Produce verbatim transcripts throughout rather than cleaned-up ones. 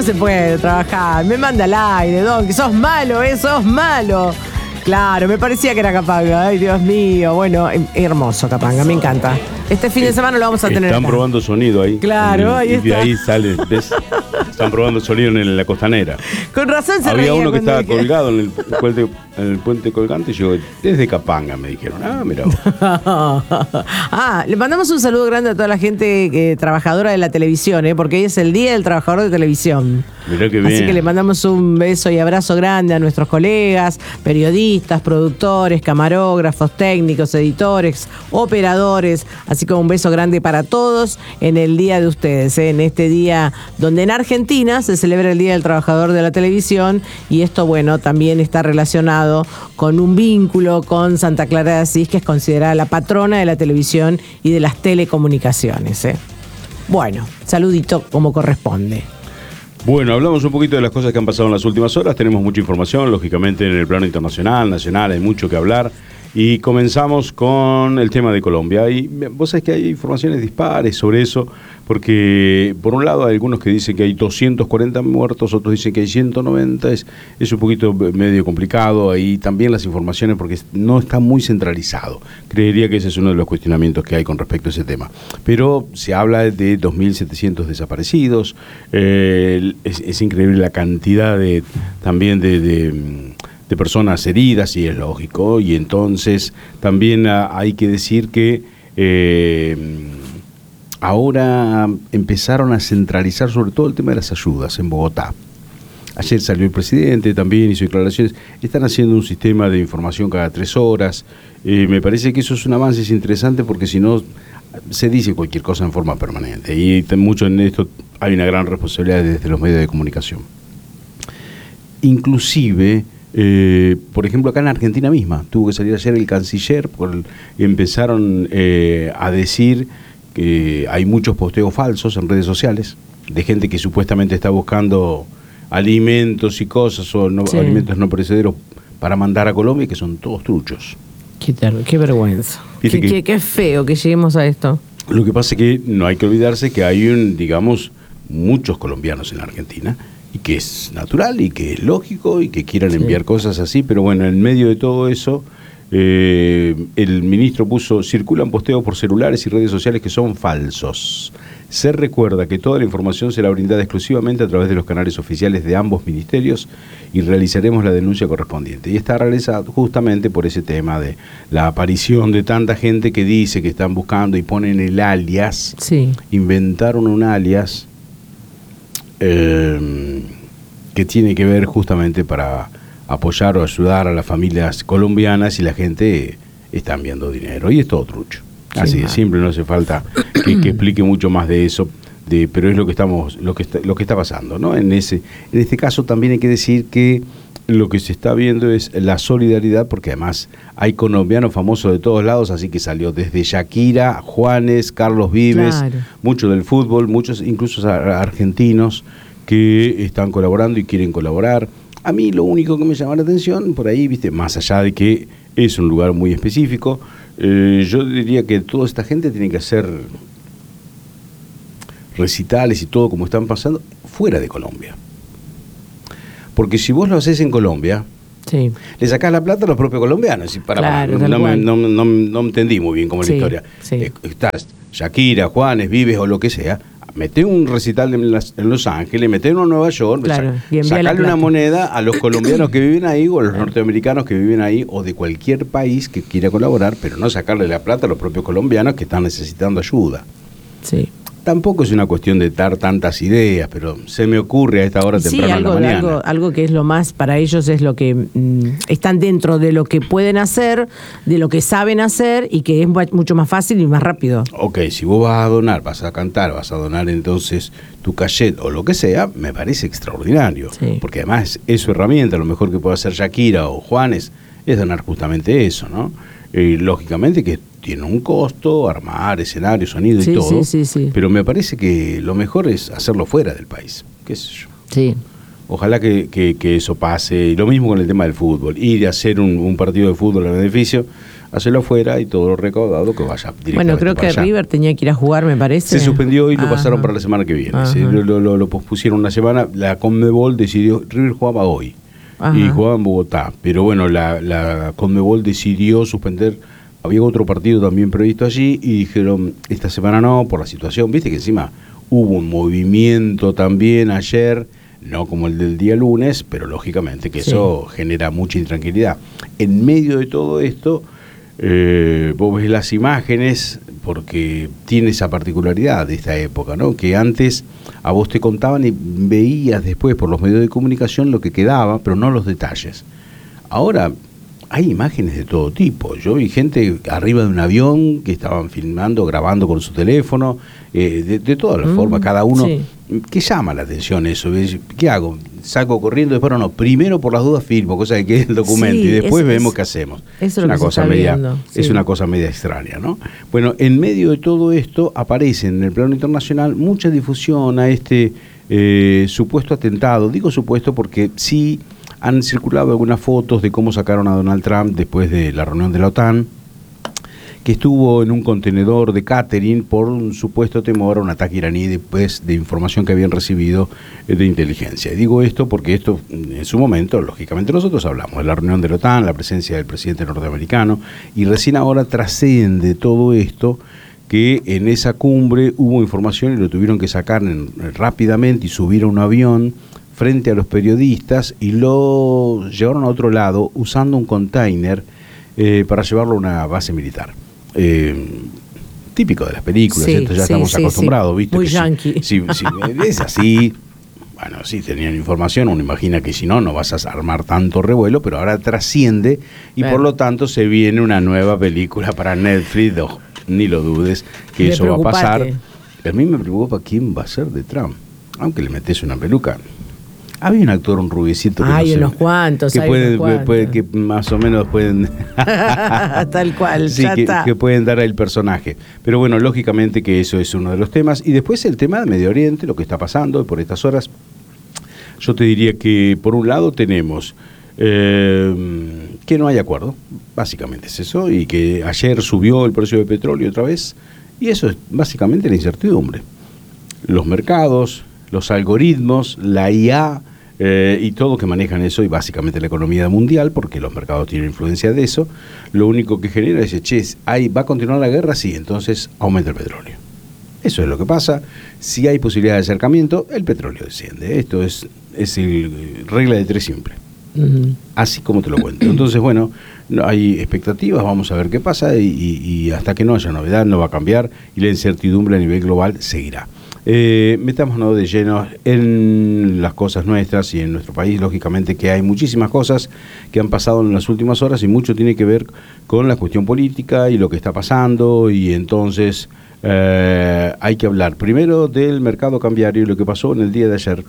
no se puede trabajar. Me manda al aire, Don, que sos malo, ¿eh? Sos malo. Claro, me parecía que era Capanga. Ay, Dios mío. Bueno, hermoso Capanga, me encanta. Este fin de semana lo vamos a tener. Están acá probando sonido ahí. Claro, ahí y está. de ahí sale, ¿ves? Están probando sonido en la costanera. Con razón se Había uno que estaba dije... colgado en el, puente, en el puente colgante y yo, desde Capanga, me dijeron. Ah, mira. Ah, le mandamos un saludo grande a toda la gente eh, trabajadora de la televisión, eh, porque hoy es el Día del Trabajador de Televisión. Mirá qué bien. Así que le mandamos un beso y abrazo grande a nuestros colegas, periodistas, productores, camarógrafos, técnicos, editores, operadores. Así que un beso grande para todos en el día de ustedes, eh, en este día donde en Argentina se celebra el Día del Trabajador de la Televisión, y esto, bueno, también está relacionado con un vínculo con Santa Clara de Asís, que es considerada la patrona de la televisión y de las telecomunicaciones. Eh. Bueno, saludito como corresponde. Bueno, hablamos un poquito de las cosas que han pasado en las últimas horas. Tenemos mucha información, lógicamente, en el plano internacional, nacional, hay mucho que hablar. Y comenzamos con el tema de Colombia. Y vos sabés que hay informaciones dispares sobre eso, porque por un lado hay algunos que dicen que hay doscientos cuarenta muertos, otros dicen que hay ciento noventa. Es, es un poquito medio complicado ahí también las informaciones, porque no está muy centralizado. Creería que ese es uno de los cuestionamientos que hay con respecto a ese tema. Pero se habla de dos mil setecientos desaparecidos. Eh, es, es increíble la cantidad de también de... de de personas heridas, y es lógico, y entonces también a, hay que decir que eh, ahora empezaron a centralizar sobre todo el tema de las ayudas en Bogotá. Ayer salió el presidente, también hizo declaraciones, están haciendo un sistema de información cada tres horas, eh, me parece que eso es un avance, es interesante, porque si no se dice cualquier cosa en forma permanente, y mucho en esto hay una gran responsabilidad desde los medios de comunicación. Inclusive, Eh, por ejemplo, acá en Argentina misma, tuvo que salir ayer el canciller, por el, empezaron eh, a decir que hay muchos posteos falsos en redes sociales, de gente que supuestamente está buscando alimentos y cosas, o no, sí. alimentos no perecederos para mandar a Colombia, que son todos truchos. Qué, ter- qué vergüenza. Qué, que, qué, qué feo que lleguemos a esto. Lo que pasa es que no hay que olvidarse que hay, un, digamos, muchos colombianos en la Argentina, y que es natural y que es lógico y que quieran sí. enviar cosas así, pero bueno, en medio de todo eso, eh, el ministro puso: circulan posteos por celulares y redes sociales que son falsos. Se recuerda que toda la información será brindada exclusivamente a través de los canales oficiales de ambos ministerios, y realizaremos la denuncia correspondiente. Y está realizada justamente por ese tema de la aparición de tanta gente que dice que están buscando y ponen el alias, sí. inventaron un alias Eh, que tiene que ver justamente para apoyar o ayudar a las familias colombianas, y la gente está enviando dinero, y es todo trucho. Así de simple, no hace falta que, que explique mucho más de eso, de, pero es lo que estamos, lo que está, lo que está pasando, ¿no? En ese, en este caso también hay que decir que lo que se está viendo es la solidaridad, porque además hay colombianos famosos de todos lados, así que salió desde Shakira, Juanes, Carlos Vives, claro. muchos del fútbol, muchos incluso argentinos que están colaborando y quieren colaborar. A mí lo único que me llama la atención por ahí, viste, más allá de que es un lugar muy específico, eh, yo diría que toda esta gente tiene que hacer recitales y todo como están pasando fuera de Colombia. Porque si vos lo haces en Colombia, sí. le sacás la plata a los propios colombianos. Y para, claro, para, no, no, no, no, no entendí muy bien cómo es sí, la historia. Sí. Eh, estás Shakira, Juanes, Vives o lo que sea, meté un recital en, las, en Los Ángeles, meté uno en Nueva York, claro, sac, sacarle una moneda a los colombianos que viven ahí, o a los norteamericanos que viven ahí, o de cualquier país que quiera colaborar, pero no sacarle la plata a los propios colombianos que están necesitando ayuda. Sí. Tampoco es una cuestión de dar tantas ideas, pero se me ocurre a esta hora temprano sí, algo, de la mañana. Algo, algo que es lo más, para ellos es lo que mmm, están dentro de lo que pueden hacer, de lo que saben hacer, y que es mucho más fácil y más rápido. Ok, si vos vas a donar, vas a cantar, vas a donar entonces tu cachet o lo que sea, me parece extraordinario. Sí. Porque además es su herramienta, lo mejor que puede hacer Shakira o Juanes es donar justamente eso, ¿no? Eh, lógicamente que tiene un costo, armar escenario, sonido sí, y todo, sí, sí, sí. pero me parece que lo mejor es hacerlo fuera del país, qué sé yo. Sí. Ojalá que, que, que eso pase. Y lo mismo con el tema del fútbol. Ir a hacer un, un partido de fútbol en el edificio, hacerlo afuera y todo lo recaudado que vaya directamente. Bueno, creo que allá. River tenía que ir a jugar, me parece. Se suspendió y lo Ajá. pasaron para la semana que viene. Sí, lo, lo, lo, lo pospusieron una semana. La Conmebol decidió, River jugaba hoy. Ajá. Y jugaba en Bogotá. Pero bueno, la, la Conmebol decidió suspender. Había otro partido también previsto allí y dijeron, esta semana no, por la situación. Viste que encima hubo un movimiento también ayer, no como el del día lunes, pero lógicamente que sí. Eso genera mucha intranquilidad. En medio de todo esto, eh, vos ves las imágenes, porque tiene esa particularidad de esta época, ¿no? Que antes a vos te contaban y veías después por los medios de comunicación lo que quedaba, pero no los detalles. Ahora hay imágenes de todo tipo. Yo vi gente arriba de un avión que estaban filmando, grabando con su teléfono, eh, de, de todas las mm, formas, cada uno. Sí. ¿Qué llama la atención eso? ¿Qué hago? ¿Saco corriendo? Después no. Primero por las dudas filmo, cosa de que es el documento, sí, y después eso, vemos es, qué hacemos. Es una cosa media, viendo, sí. Es una cosa media extraña, ¿no? Bueno, en medio de todo esto aparece en el plano internacional mucha difusión a este eh, supuesto atentado. Digo supuesto porque sí han circulado algunas fotos de cómo sacaron a Donald Trump después de la reunión de la OTAN, que estuvo en un contenedor de catering por un supuesto temor a un ataque iraní después de información que habían recibido de inteligencia. Y digo esto porque esto, en su momento, lógicamente nosotros hablamos de la reunión de la OTAN, la presencia del presidente norteamericano, y recién ahora trasciende todo esto, que en esa cumbre hubo información y lo tuvieron que sacar en, rápidamente y subir a un avión frente a los periodistas y lo llevaron a otro lado usando un container eh, para llevarlo a una base militar. Eh, típico de las películas, sí, esto ya sí, estamos sí, acostumbrados, sí. ¿viste? Muy que yankee. Si, si, si es así, bueno, sí tenían información, uno imagina que si no, no vas a armar tanto revuelo, pero ahora trasciende y bueno, por lo tanto se viene una nueva película para Netflix, no, ni lo dudes que eso va a pasar. A mí me preocupa quién va a ser de Trump, aunque le metes una peluca. Había un actor, un rubiecito que hay no unos sé, cuantos, que, hay pueden, unos cuantos. Puede, que más o menos pueden tal cual, sí, ya que, está. que pueden dar al personaje. Pero bueno, lógicamente que eso es uno de los temas. Y después el tema de Medio Oriente, lo que está pasando por estas horas. Yo te diría que por un lado tenemos eh, que no hay acuerdo, básicamente es eso, y que ayer subió el precio del petróleo otra vez, y eso es básicamente la incertidumbre. Los mercados, los algoritmos, la I A eh, y todo que manejan eso, y básicamente la economía mundial, porque los mercados tienen influencia de eso, lo único que genera es, che, ¿hay, ¿va a continuar la guerra? Sí, entonces aumenta el petróleo. Eso es lo que pasa. Si hay posibilidad de acercamiento, el petróleo desciende. Esto es, es el, regla de tres siempre. Uh-huh. Así como te lo cuento. Entonces, bueno, no hay expectativas, vamos a ver qué pasa, y, y, y hasta que no haya novedad no va a cambiar, y la incertidumbre a nivel global seguirá. Eh, metámonos de lleno en las cosas nuestras y en nuestro país, lógicamente que hay muchísimas cosas que han pasado en las últimas horas y mucho tiene que ver con la cuestión política y lo que está pasando, y entonces eh, hay que hablar primero del mercado cambiario y lo que pasó en el día de ayer.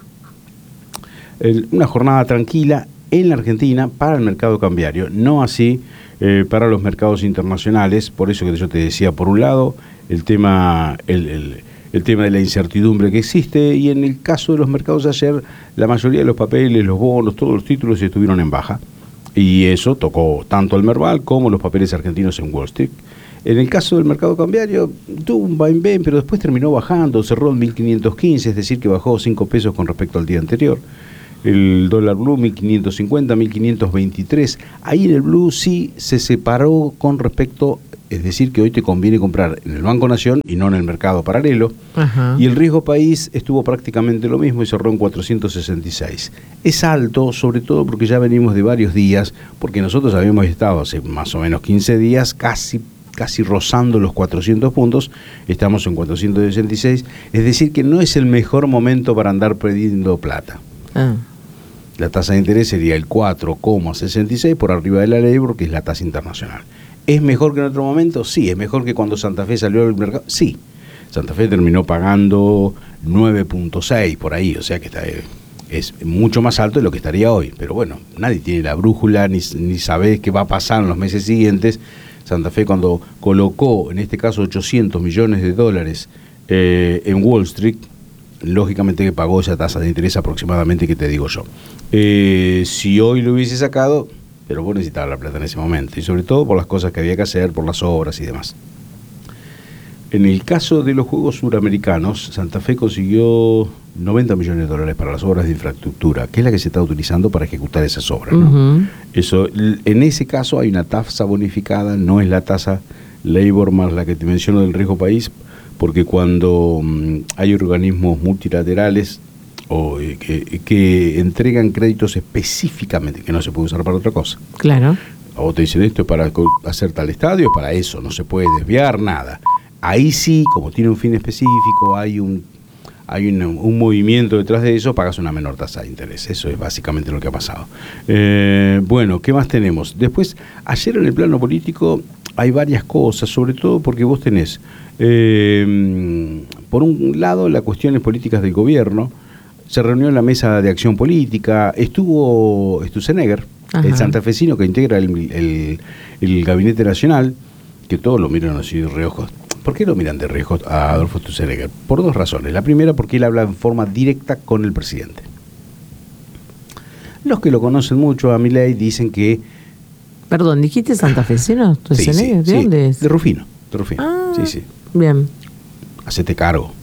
El, una jornada tranquila en la Argentina para el mercado cambiario, no así eh, para los mercados internacionales, por eso que yo te decía, por un lado, el tema... el, el el tema de la incertidumbre que existe, y en el caso de los mercados de ayer, la mayoría de los papeles, los bonos, todos los títulos estuvieron en baja, y eso tocó tanto el Merval como los papeles argentinos en Wall Street. En el caso del mercado cambiario, tuvo un vaivén, pero después terminó bajando, cerró en mil quinientos quince, es decir, que bajó cinco pesos con respecto al día anterior. El dólar blue mil quinientos cincuenta, mil quinientos veintitrés. Ahí en el blue sí se separó con respecto, es decir, que hoy te conviene comprar en el Banco Nación y no en el mercado paralelo. Ajá. Y el riesgo país estuvo prácticamente lo mismo y cerró en cuatrocientos sesenta y seis. Es alto, sobre todo porque ya venimos de varios días, porque nosotros habíamos estado hace más o menos quince días casi casi rozando los cuatrocientos puntos, estamos en cuatrocientos sesenta y seis, es decir, que no es el mejor momento para andar perdiendo plata. Ah. La tasa de interés sería el cuatro coma sesenta y seis por arriba de la ley, porque es la tasa internacional. ¿Es mejor que en otro momento? Sí. ¿Es mejor que cuando Santa Fe salió del mercado? Sí. Santa Fe terminó pagando nueve punto seis por ahí, o sea que está, es mucho más alto de lo que estaría hoy. Pero bueno, nadie tiene la brújula, ni, ni sabe qué va a pasar en los meses siguientes. Santa Fe, cuando colocó, en este caso, ochocientos millones de dólares eh, en Wall Street, lógicamente que pagó esa tasa de interés aproximadamente que te digo yo. Eh, si hoy lo hubiese sacado, pero vos necesitabas la plata en ese momento, y sobre todo por las cosas que había que hacer, por las obras y demás. En el caso de los Juegos Suramericanos, Santa Fe consiguió noventa millones de dólares para las obras de infraestructura, que es la que se está utilizando para ejecutar esas obras, ¿no? Uh-huh. Eso, en ese caso hay una tasa bonificada, no es la tasa Labor más la que te menciono del riesgo país, porque cuando um, hay organismos multilaterales o eh, que, que entregan créditos específicamente, que no se puede usar para otra cosa. Claro. O te dicen esto es para hacer tal estadio, es para eso, no se puede desviar nada. Ahí sí, como tiene un fin específico, hay un hay un, un movimiento detrás de eso, pagas una menor tasa de interés. Eso es básicamente lo que ha pasado. Eh, bueno, ¿qué más tenemos? Después, ayer en el plano político hay varias cosas, sobre todo porque vos tenés, eh, por un lado, las cuestiones políticas del gobierno. Se reunió en la mesa de acción política, estuvo Sturzenegger, el santafesino que integra el, el, el gabinete nacional, que todos lo miran así de reojos. ¿Por qué lo miran de reojos a Adolfo Sturzenegger? Por dos razones. La primera, porque él habla en forma directa con el presidente. Los que lo conocen mucho a Milei dicen que... Perdón, ¿dijiste santafesino? Sí, sí, ¿De sí, dónde es? De Rufino, de Rufino. Ah, sí, sí. Bien. Hacete cargo.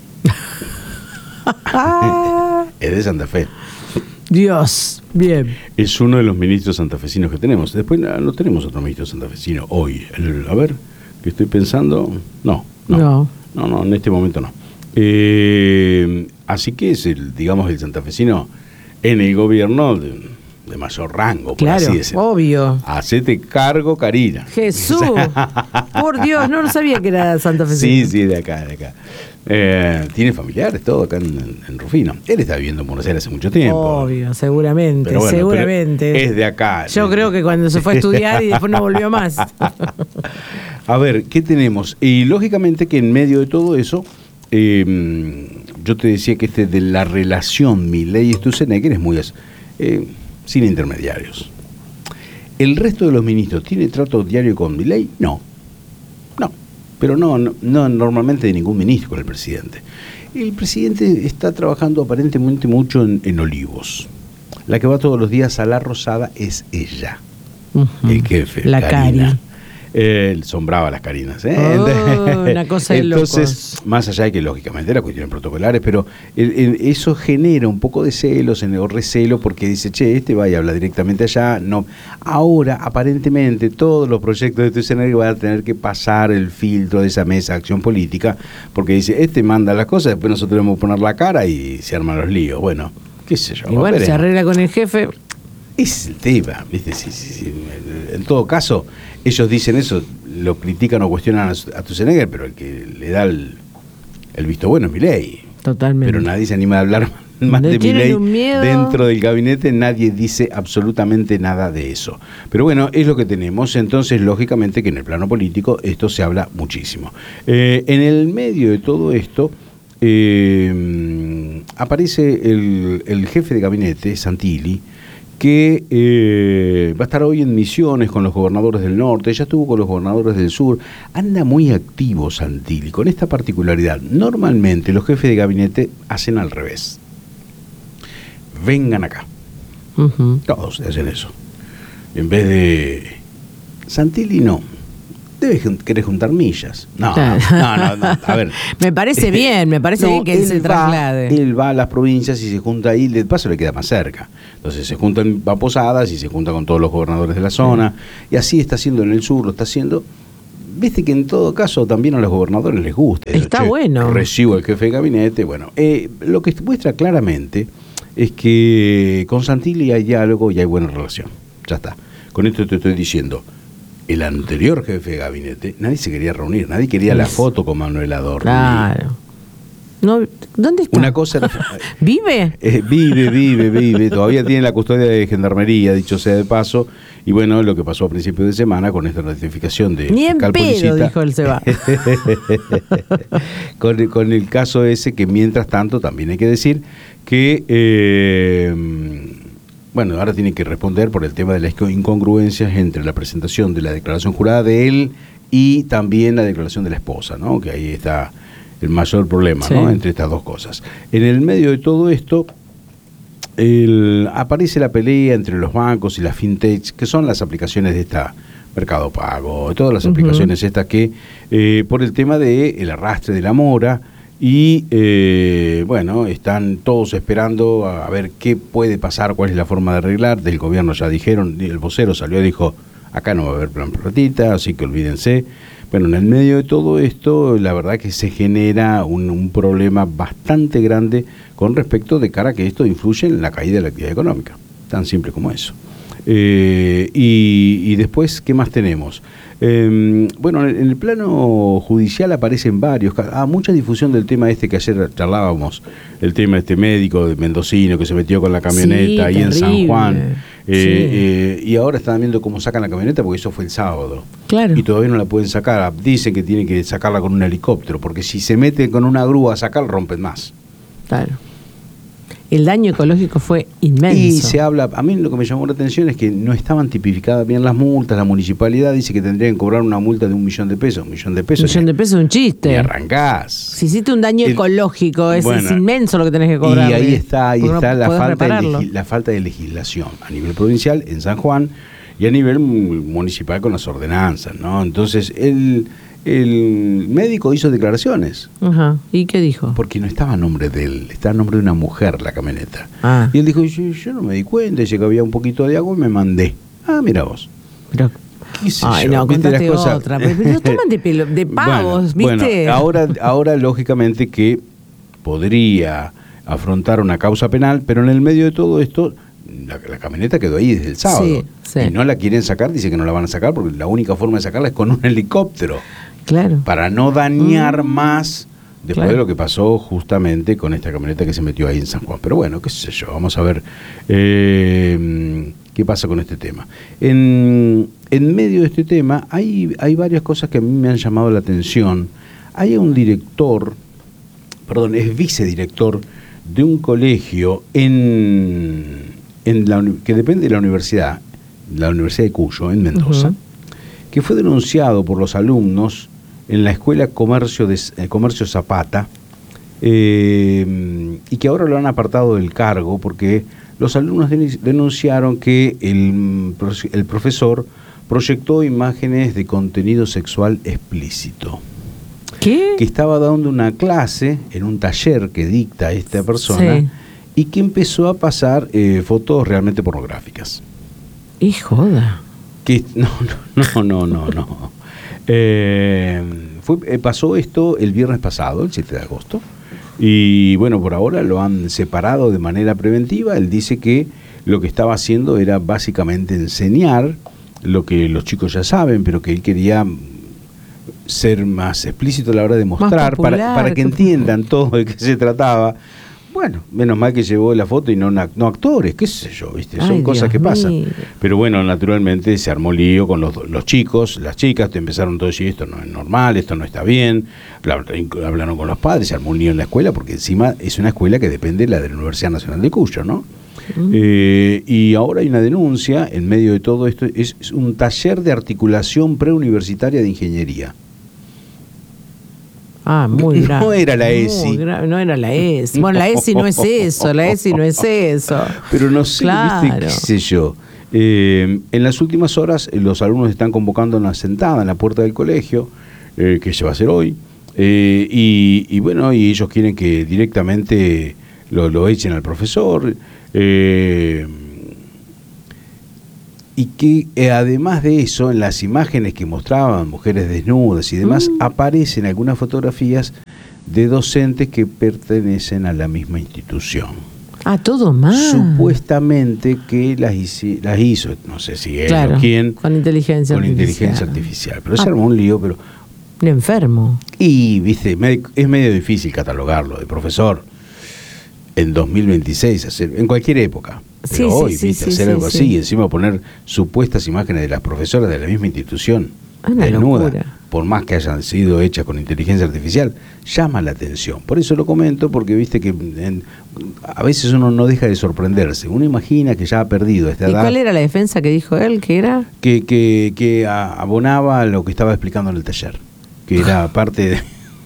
Es de Santa Fe. Dios, bien. Es uno de los ministros santafesinos que tenemos. Después no tenemos otro ministro santafesino hoy. El, a ver, que estoy pensando. No, no, no, no, no en este momento no. Eh, así que es el, digamos, el santafesino en el gobierno de, de mayor rango, por claro, así decirlo. Obvio. Hacete cargo, Karina. Jesús, por Dios, no, no sabía que era santafesino. Sí, sí, de acá, de acá. Eh, tiene familiares, todo acá en, en, en Rufino. Él está viviendo en Buenos Aires hace mucho tiempo. Obvio, seguramente, bueno, seguramente. Es de acá. Yo creo que cuando se fue a estudiar y después no volvió más. A ver, ¿qué tenemos? Y lógicamente que en medio de todo eso, eh, yo te decía que este de la relación Milei y Sturzenegger es muy eh, sin intermediarios. ¿El resto de los ministros tiene trato diario con Milei? No. No. Pero no, no, no normalmente de ningún ministro con el presidente. El presidente está trabajando aparentemente mucho en, en Olivos. La que va todos los días a la Rosada es ella, uh-huh. El jefe, la Karina. Cari. Eh, sombraba las Carinas. ¿eh? Oh, una cosa de Entonces, locos. Más allá de que lógicamente eran cuestiones protocolares, pero el, el, eso genera un poco de celos o recelo porque dice, che, este va y habla directamente allá. No. Ahora, aparentemente, todos los proyectos de Sturzenegger van a tener que pasar el filtro de esa mesa de acción política porque dice, este manda las cosas, después nosotros debemos poner la cara y se arman los líos. Bueno, qué sé yo. Y bueno, se arregla con el jefe. Es el tema, ¿viste? Sí, sí, sí. En todo caso, ellos dicen eso, lo critican o cuestionan a Sturzenegger, pero el que le da el, el visto bueno es Milei. Totalmente. Pero nadie se anima a hablar más ¿No de Milei dentro del gabinete, nadie dice absolutamente nada de eso. Pero bueno, es lo que tenemos, entonces lógicamente que en el plano político esto se habla muchísimo. Eh, en el medio de todo esto eh, aparece el, el jefe de gabinete, Santilli, que eh, va a estar hoy en misiones con los gobernadores del norte, ya estuvo con los gobernadores del sur, anda muy activo Santilli, con esta particularidad. Normalmente los jefes de gabinete hacen al revés. Vengan acá. Uh-huh. Todos hacen eso. En vez de... Santilli no. Debes querer juntar millas. No, no, no, no, a ver. Me parece bien, me parece no, bien que él se traslade. Va, él va a las provincias y se junta ahí, de paso le queda más cerca. Entonces se juntan a Posadas y se junta con todos los gobernadores de la zona. Sí. Y así está haciendo en el sur, lo está haciendo. Viste que en todo caso también a los gobernadores les gusta. Está che, bueno. Recibo al jefe de gabinete. Bueno, eh, lo que muestra claramente es que con Santilli hay diálogo y hay buena relación. Ya está. Con esto te estoy diciendo. El anterior jefe de gabinete, nadie se quería reunir, nadie quería es. la foto con Manuel Adorni. Claro. No, ¿dónde está? Una cosa era, ¿Vive? Eh, vive, vive, vive. Todavía tiene la custodia de gendarmería, dicho sea de paso. Y bueno, lo que pasó a principios de semana con esta notificación de Ni en pedo, Policita, dijo él se va. con, con el caso ese que mientras tanto también hay que decir que... Eh, Bueno, ahora tiene que responder por el tema de las incongruencias entre la presentación de la declaración jurada de él y también la declaración de la esposa, ¿no? Que ahí está el mayor problema, Sí. ¿no? Entre estas dos cosas. En el medio de todo esto, el, aparece la pelea entre los bancos y las fintechs, que son las aplicaciones de esta Mercado Pago, todas las Ujú. aplicaciones estas que, eh, por el tema del el arrastre de la mora, y eh, bueno, están todos esperando a, a ver qué puede pasar, cuál es la forma de arreglar. Del gobierno ya dijeron, el vocero salió y dijo, acá no va a haber plan platita, así que olvídense. Bueno, en el medio de todo esto, la verdad que se genera un, un problema bastante grande con respecto de cara a que esto influye en la caída de la actividad económica, tan simple como eso. Eh, y, y después, ¿qué más tenemos? Eh, bueno, en el plano judicial aparecen varios, ah, mucha difusión del tema este que ayer charlábamos, el tema este médico de mendocino que se metió con la camioneta Sí, ahí en San terrible. Juan, eh, Sí. eh, y ahora están viendo cómo sacan la camioneta porque eso fue el sábado. Claro. Y todavía no la pueden sacar, dicen que tienen que sacarla con un helicóptero, porque si se meten con una grúa a sacar, rompen más. Claro. El daño ecológico fue inmenso. Y se habla, a mí lo que me llamó la atención es que no estaban tipificadas bien las multas. La municipalidad dice que tendrían que cobrar una multa de un millón de pesos. Un millón de Un pesos. millón de pesos es un chiste. Y arrancás. Si hiciste un daño El- ecológico, es, bueno, es inmenso lo que tenés que cobrar. Y ahí está, ahí porque no está la, podés falta de repararlo. legi- la falta de legislación a nivel provincial en San Juan y a nivel mu- municipal con las ordenanzas, ¿no? Entonces, el, el médico hizo declaraciones. Ajá. ¿Y qué dijo? Porque no estaba a nombre de él, estaba a nombre de una mujer la camioneta. Ah, Y él dijo, yo, yo no me di cuenta, dice que había un poquito de agua y me mandé. Ah, mira vos. pero... ¿Qué sé Ay, yo? no, ¿Viste contate las cosas? otra. Pero ellos toman de, pelo- de pavos, Bueno, ¿viste? bueno, ahora, ahora lógicamente que podría afrontar una causa penal, pero en el medio de todo esto, la, la camioneta quedó ahí desde el sábado. Sí, sí. Y no la quieren sacar, dice que no la van a sacar porque la única forma de sacarla es con un helicóptero, Claro. para no dañar Mm. más después Claro. de lo que pasó justamente con esta camioneta que se metió ahí en San Juan. Pero bueno, qué sé yo, vamos a ver eh, qué pasa con este tema. En, en medio de este tema hay, hay varias cosas que a mí me han llamado la atención. Hay un director, perdón, es vicedirector de un colegio en, en la, uni- que depende de la universidad, la Universidad de Cuyo, en Mendoza, Ujú. que fue denunciado por los alumnos en la Escuela Comercio, de, eh, Comercio Zapata, eh, y que ahora lo han apartado del cargo porque los alumnos den- denunciaron que el, profe- el profesor proyectó imágenes de contenido sexual explícito, ¿Qué? que estaba dando una clase en un taller que dicta esta persona, Sí. y que empezó a pasar eh, fotos realmente pornográficas. Y joda. Que no, no, no, no, no. Eh, fue, eh, pasó esto el viernes pasado, el siete de agosto, y bueno, por ahora lo han separado de manera preventiva. Él dice que lo que estaba haciendo era básicamente enseñar lo que los chicos ya saben, pero que él quería ser más explícito a la hora de mostrar, popular, para, para que que- entiendan todo de qué se trataba. Bueno, menos mal que llevó la foto y no, na- no actores, qué sé yo, ¿viste? Son Ay, cosas Dios que pasan. mío. Pero bueno, naturalmente se armó lío con los, los chicos, las chicas, te empezaron todos a decir, esto no es normal, esto no está bien. Habl- Hablaron con los padres, se armó un lío en la escuela, porque encima es una escuela que depende de la de la Universidad Nacional de Cuyo, ¿no? Mm. Eh, y ahora hay una denuncia en medio de todo esto, es, es un taller de articulación preuniversitaria de ingeniería. Ah, muy No grave. era la Muy ESI. gra- No era la ESI. Bueno, la ESI no es eso, la ESI no es eso. Pero no sé, Claro. ¿viste? ¿Qué sé yo? Eh, en las últimas horas eh, los alumnos están convocando una sentada en la puerta del colegio, eh, que se va a hacer hoy, eh, y, y bueno, y ellos quieren que directamente lo, lo echen al profesor, eh, y que eh, además de eso, en las imágenes que mostraban mujeres desnudas y demás, Mm. aparecen algunas fotografías de docentes que pertenecen a la misma institución. Ah, todo mal. Supuestamente que las, hici- las hizo, no sé si él Claro, o quién, con inteligencia con artificial. inteligencia artificial. Pero se Ah. armó un lío, pero... Un enfermo. Y, viste, me- es medio difícil catalogarlo de profesor en dos mil veintiséis, hacer, en cualquier época. Pero Sí, sí, hoy, sí, viste, sí, hacer sí, algo sí. así y encima poner supuestas imágenes de las profesoras de la misma institución, Ah, una desnudas, locura. por más que hayan sido hechas con inteligencia artificial, llama la atención. Por eso lo comento, porque viste que en- a veces uno no deja de sorprenderse. Uno imagina que ya ha perdido a esta ¿Y edad, cuál era la defensa que dijo él? ¿Que era? que, que, que a- abonaba lo que estaba explicando en el taller, que era parte de...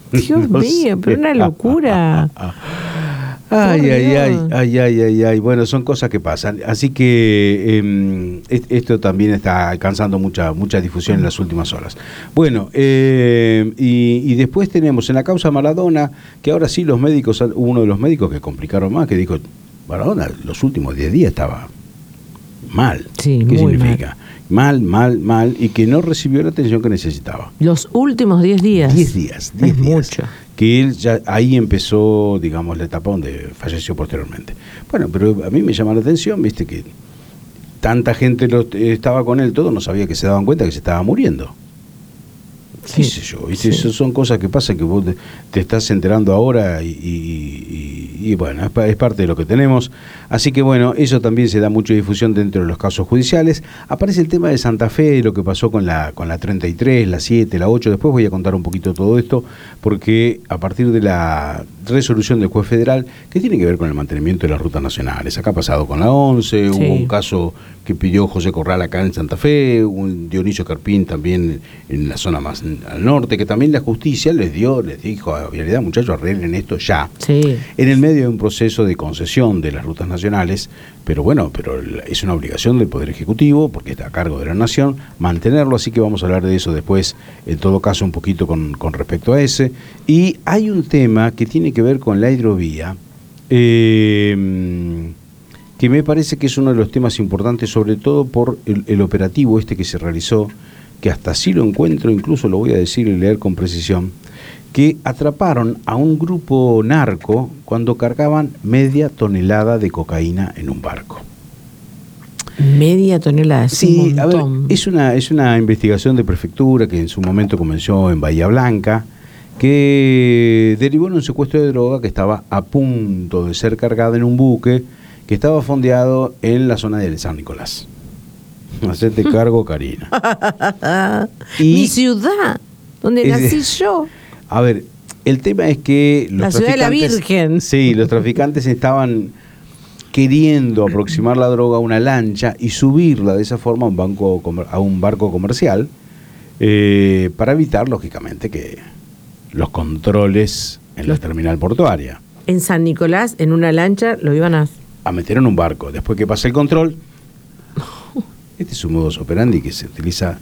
Dios No mío, sé. pero una locura. Ay, Por ay, ay, Dios. ay, ay, ay, ay. Bueno, son cosas que pasan. Así que eh, es- esto también está alcanzando mucha mucha difusión en las últimas horas. Bueno, eh, y, y después tenemos en la causa Maradona, que ahora sí los médicos, hubo uno de los médicos que complicaron más, que dijo, Maradona los últimos diez días estaba mal. Sí, ¿Qué muy significa? Mal, mal, mal, y que no recibió la atención que necesitaba. Los últimos diez días. Diez días, diez Es días. mucho. Que él ya ahí empezó, digamos, la etapa donde falleció posteriormente. Bueno, pero a mí me llama la atención, viste, que tanta gente lo, estaba con él, todos no sabía que se daban cuenta que se estaba muriendo. Sí, ¿Qué sé yo? ¿Viste? sí. Esas son cosas que pasan que vos te, te estás enterando ahora y, y- y- y bueno, es, pa- es parte de lo que tenemos. Así que bueno, eso también se da mucha difusión dentro de los casos judiciales. Aparece el tema de Santa Fe, lo que pasó con la, con la treinta y tres, la siete, la ocho. Después voy a contar un poquito todo esto, porque a partir de la resolución del juez federal, que tiene que ver con el mantenimiento de las rutas nacionales. Acá ha pasado con la once, Sí. hubo un caso que pidió José Corral acá en Santa Fe, un Dionisio Carpín también en la zona más al norte, que también la justicia les dio, les dijo a Vialidad, muchachos, arreglen esto ya. Sí. En el medio de un proceso de concesión de las rutas nacionales, pero bueno, pero es una obligación del Poder Ejecutivo, porque está a cargo de la Nación, mantenerlo, así que vamos a hablar de eso después, en todo caso un poquito con, con respecto a ese. Y hay un tema que tiene que ver con la hidrovía, eh, que me parece que es uno de los temas importantes, sobre todo por el, el operativo este que se realizó, que hasta así lo encuentro, incluso lo voy a decir y leer con precisión, que atraparon a un grupo narco cuando cargaban media tonelada de cocaína en un barco. Media tonelada, es Sí, un a ver, montón. es una, es una investigación de prefectura que en su momento comenzó en Bahía Blanca, que derivó en un secuestro de droga que estaba a punto de ser cargada en un buque que estaba fondeado en la zona de San Nicolás. Hacete cargo, Karina. Y- Mi ciudad, donde Es- nací yo. A ver, el tema es que los La ciudad de la traficantes- Virgen. Sí, los traficantes estaban queriendo aproximar la droga a una lancha y subirla de esa forma a un, banco, comer- a un barco comercial, eh, para evitar, lógicamente, que los controles en la Los- terminal portuaria. En San Nicolás, en una lancha, lo iban a... A meter en un barco. Después que pasa el control, este es un modus operandi que se utiliza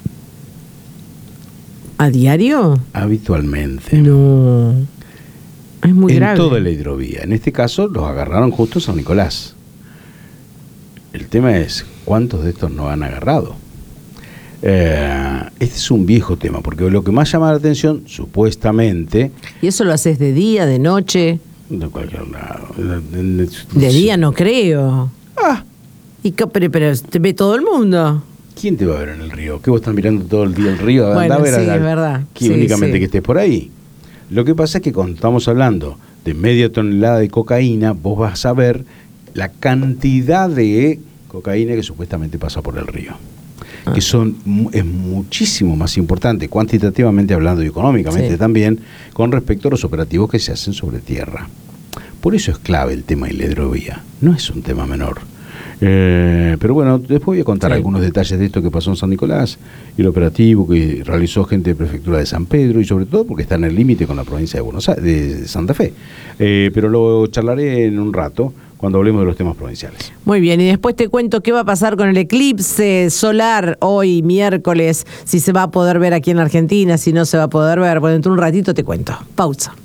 ¿A diario? habitualmente. No. Es muy en grave. toda la hidrovía. En este caso los agarraron justo San Nicolás. El tema es, ¿cuántos de estos no han agarrado? Eh, este es un viejo tema, porque lo que más llama la atención, supuestamente, ¿Y eso lo haces de día, de noche? de cualquier lado. De, de- De día no creo. Ah, Y ca- pero, pero te ve todo el mundo. ¿quién te va a ver en el río? ¿Qué vos estás mirando todo el día el río? Andá Bueno, a ver sí, al- es verdad. que Sí, únicamente sí. que estés por ahí. Lo que pasa es que cuando estamos hablando de media tonelada de cocaína, vos vas a ver la cantidad de cocaína que supuestamente pasa por el río. Ah. Que son mu- es muchísimo más importante, cuantitativamente hablando y económicamente Sí. también, con respecto a los operativos que se hacen sobre tierra. Por eso es clave el tema de la hidrovía. No es un tema menor. Eh, pero bueno, después voy a contar Sí. algunos detalles de esto que pasó en San Nicolás y el operativo que realizó gente de Prefectura de San Pedro, y sobre todo porque está en el límite con la provincia de Buenos Aires, de Santa Fe. Eh, pero lo charlaré en un rato cuando hablemos de los temas provinciales. Muy bien, y después te cuento qué va a pasar con el eclipse solar hoy, miércoles, si se va a poder ver aquí en Argentina, si no se va a poder ver. Bueno, dentro de un ratito te cuento. Pausa.